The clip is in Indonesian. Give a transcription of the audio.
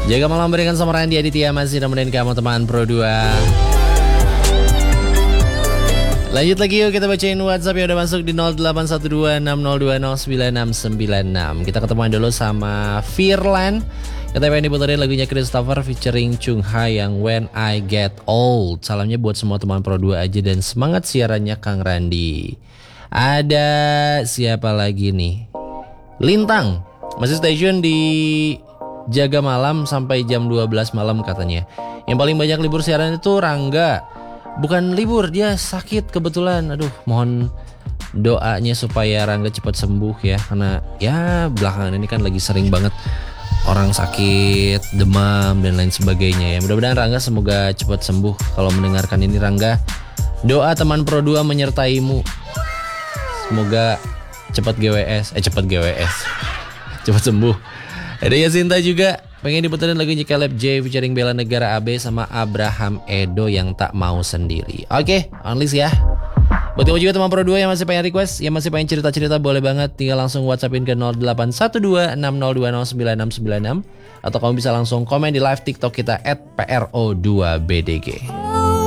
Jaga malam berikan sama Randy Aditya masih nemenin kamu teman Pro 2. Lanjut lagi yuk, kita bacain WhatsApp yang udah masuk di 081260209696. Kita ketemuan dulu sama Firlan. Kita pengen diputerin lagunya Christopher featuring Chung Ha yang When I Get Old. Salamnya buat semua teman Pro 2 aja dan semangat siarannya Kang Randi. Ada siapa lagi nih? Lintang, masih stay tune di Jaga Malam sampai jam 12 malam katanya. Yang paling banyak libur siaran itu Rangga. Bukan libur, dia sakit kebetulan. Aduh, mohon doanya supaya Rangga cepat sembuh ya. Karena ya belakangan ini kan lagi sering banget orang sakit, demam dan lain sebagainya ya. Mudah-mudahan Rangga semoga cepat sembuh. Kalau mendengarkan ini Rangga, doa teman Pro 2 menyertaimu. Semoga cepat GWS, cepat sembuh. Ada Yasinta juga pengen diputerin lagunya Caleb J featuring Bella Negara AB sama Abraham Edo yang tak mau sendiri. Oke, on list ya. Buat kamu juga teman Pro 2 yang masih pengen request, yang masih pengen cerita-cerita boleh banget tinggal langsung WhatsAppin ke 081260209696 atau kamu bisa langsung komen di live TikTok kita @pro2bdg.